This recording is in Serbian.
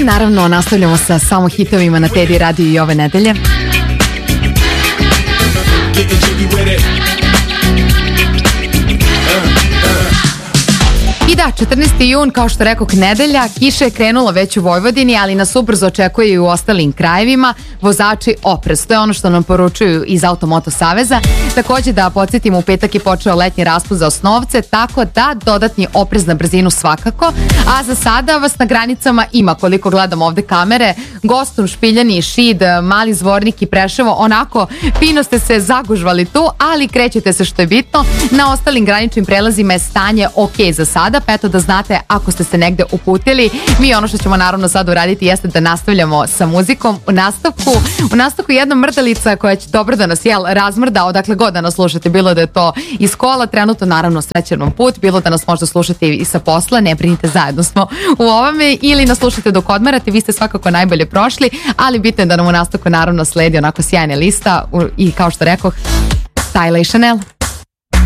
I naravno nastavljamo sa samo hitovima na Teddy Radio i ove nedelje. I da, 14. jun, kao što rekoh, nedelja, kiša je krenula već u Vojvodini, ali nas ubrzo očekuje i u ostalim krajevima. Vozači oprez, to je ono što nam poručuju iz Automoto Saveza. Takođe da podsjetimo, u petak je počeo letnji raspust za osnovce, tako da dodatni oprez na brzinu svakako. A za sada vas na granicama ima, koliko gledam ovde kamere, Gostum, Špiljani, Šid, Mali Zvornik i Preševo, onako fino ste se zagužvali tu, ali krećete se što je bitno. Na ostalim graničnim prelazima je stanje ok za sada, pa eto da znate ako ste se negde uputili. Mi ono što ćemo naravno sad uraditi jeste da nastavljamo sa muzikom. U nastavku jedna mrdalica koja će dobro da nas razmrda odakle god da nas slušate, bilo da je to iz kola, trenutno naravno srećan vam put, bilo da nas možda slušate i sa posla, ne brinite, zajedno smo u ovome, ili nas slušate dok odmarate, vi ste svakako najbolje prošli, ali bitno je da nam u nastavku naravno sledi onako sjajna lista i kao što rekoh, Style i Chanel.